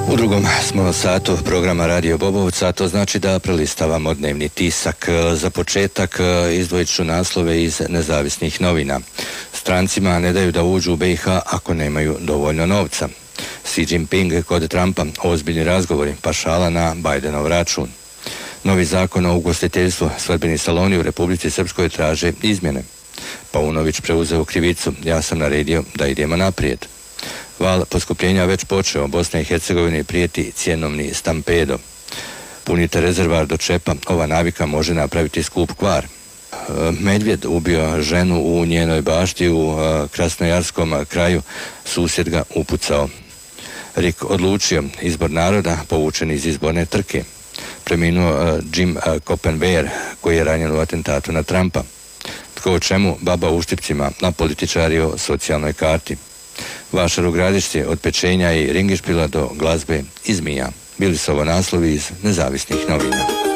U drugom smo satu programa Radio Bobovca, to znači da prelistavamo dnevni tisak. Za početak izdvojit ću naslove iz nezavisnih novina. Strancima ne daju da uđu u BiH ako nemaju dovoljno novca. Xi Jinping kod Trumpa, ozbiljni razgovori, pa šala na Bidenov račun. Novi zakon o ugostiteljstvu, svadbeni saloni u Republici Srpskoj traže izmjene. Paunović preuzeo krivicu, ja sam naredio da idemo naprijed. Val poskupljenja već počeo, Bosna i Hercegovini prijeti cjenovni stampedo. Punite rezervar do čepa, ova navika može napraviti skup kvar. Medvjed ubio ženu u njenoj bašti u Krasnojarskom kraju, susjed ga upucao. Rik odlučio, izbor naroda povučen iz izborne trke. Preminuo Jim Copenwear, koji je ranjen u atentatu na Trumpa. Tko o čemu, baba u štipcima, na političari o socijalnoj karti. Vašar u Gradišci, od pečenja i ringišpila do glazbe i zmija. Bili su ovo naslovi iz nezavisnih novina.